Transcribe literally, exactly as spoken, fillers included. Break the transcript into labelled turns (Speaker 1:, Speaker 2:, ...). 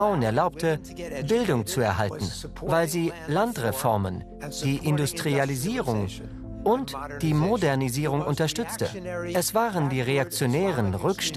Speaker 1: Frauen erlaubte, Bildung zu erhalten, weil sie Landreformen, die Industrialisierung und die Modernisierung unterstützte. Es waren die reaktionären Rückstände